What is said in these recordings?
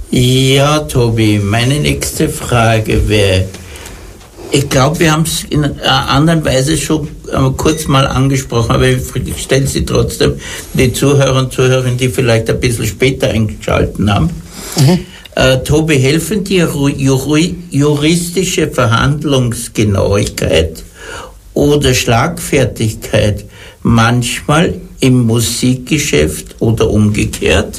Ja, Tobi, meine nächste Frage wäre, ich glaube, wir haben es in einer anderen Weise schon kurz mal angesprochen, aber ich stelle sie trotzdem die Zuhörer und Zuhörerinnen, die vielleicht ein bisschen später eingeschaltet haben. Tobi, helfen dir juristische Verhandlungsgenauigkeit oder Schlagfertigkeit manchmal im Musikgeschäft oder umgekehrt?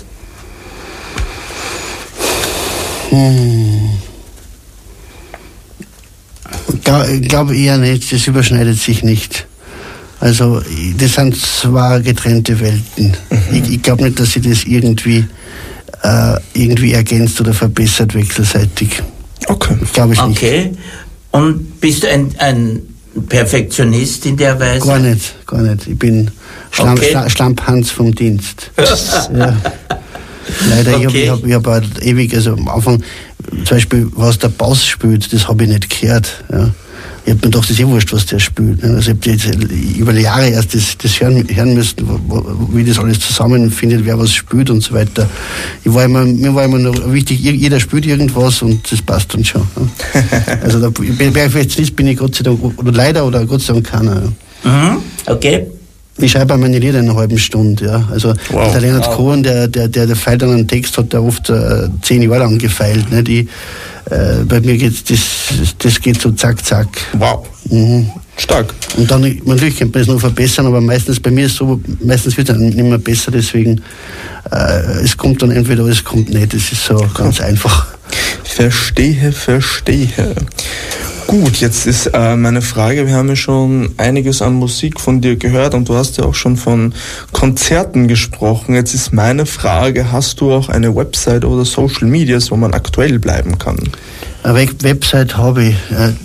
Ich glaube eher nicht, das überschneidet sich nicht. Also das sind zwei getrennte Welten. Ich glaube nicht, dass sich das irgendwie ergänzt oder verbessert wechselseitig. Okay. Glaube ich nicht. Okay. Und bist du ein Perfektionist in der Weise? Gar nicht. Ich bin Schlamphans vom Dienst. Ja. Leider, okay. Ich hab halt ewig, also am Anfang, zum Beispiel, was der Bass spielt, das habe ich nicht gehört. Ja. Ich habe mir gedacht, das ist wurscht, was der spielt. Also ich habe jetzt über Jahre erst das hören müssen, wie das alles zusammenfindet, wer was spielt und so weiter. Mir war immer noch wichtig, jeder spielt irgendwas und das passt dann schon. Ja. Also da Perfektionist bin ich Gott sei Dank, oder leider oder Gott sei Dank keiner. Ja. Okay. Ich schreibe auch meine Lieder in einer halben Stunde, ja. Also der Leonard Cohen, der feilt an einen Text, hat der oft 10 Jahre lang gefeilt. Ne? Bei mir geht's das geht so zack, zack. Wow. Stark. Und dann, natürlich könnte man es noch verbessern, aber meistens bei mir ist so, meistens wird es dann nicht mehr besser, deswegen es kommt dann entweder oder es kommt nicht. Das ist so ganz einfach. Verstehe. Gut, jetzt ist meine Frage, wir haben ja schon einiges an Musik von dir gehört und du hast ja auch schon von Konzerten gesprochen. Jetzt ist meine Frage, hast du auch eine Website oder Social Medias, wo man aktuell bleiben kann? Eine Website habe ich,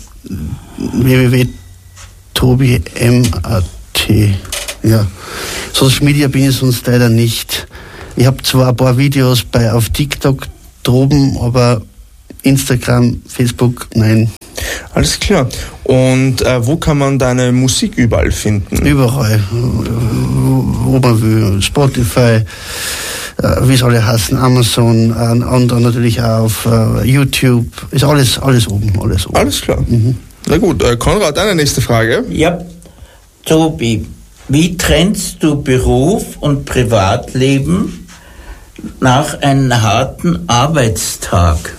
www.tobi.mat. Ja. Social Media bin ich sonst leider nicht. Ich habe zwar ein paar Videos auf TikTok droben, aber Instagram, Facebook, nein. Alles klar. Und wo kann man deine Musik überall finden? Überall, wo man will. Spotify, wie es alle heißen, Amazon und dann natürlich auch auf YouTube. Ist alles oben. Alles klar. Na gut, Konrad, deine nächste Frage. Ja, Tobi, wie trennst du Beruf und Privatleben nach einem harten Arbeitstag?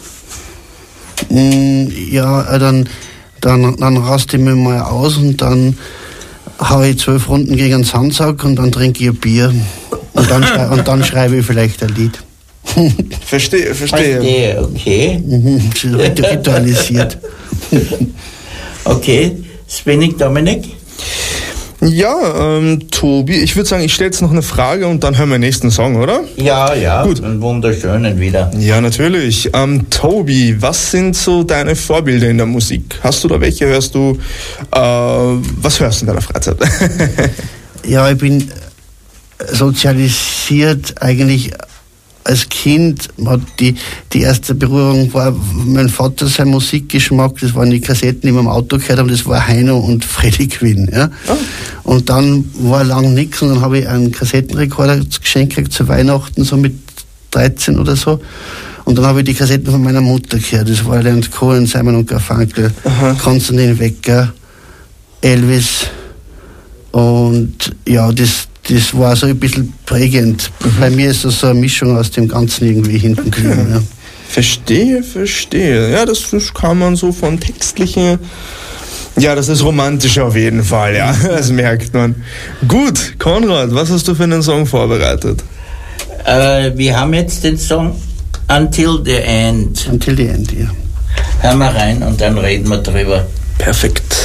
Ja, dann raste ich mich mal aus und dann haue ich 12 Runden gegen den Sandsack und dann trinke ich ein Bier und dann schreibe ich vielleicht ein Lied. Verstehe. Okay. Ritualisiert. Okay, Spinning Dominik? Ja, Tobi, ich würde sagen, ich stelle jetzt noch eine Frage und dann hören wir den nächsten Song, oder? Ja, gut. Einen wunderschönen wieder. Ja, natürlich. Tobi, was sind so deine Vorbilder in der Musik? Hast du da welche? Hörst du, was hörst du in deiner Freizeit? Ja, ich bin sozialisiert eigentlich als Kind. Die erste Berührung war mein Vater, sein Musikgeschmack, das waren die Kassetten, die wir im Auto gehört haben, das war Heino und Freddie Quinn. Ja? Oh. Und dann war lang nichts und dann habe ich einen Kassettenrekorder geschenkt gekriegt zu Weihnachten, so mit 13 oder so. Und dann habe ich die Kassetten von meiner Mutter gehört. Das war Leonard Cohen, Simon und Garfunkel, Konstantin Wecker, Elvis. Und ja, das war so ein bisschen prägend. Bei mir ist das so eine Mischung aus dem Ganzen irgendwie hinten drin. Ja. Verstehe. Ja, das kann man so von textlichen... Ja, das ist romantisch auf jeden Fall, ja. Das merkt man. Gut, Konrad, was hast du für einen Song vorbereitet? Wir haben jetzt den Song Until the End. Until the End, ja. Hören wir rein und dann reden wir drüber. Perfekt.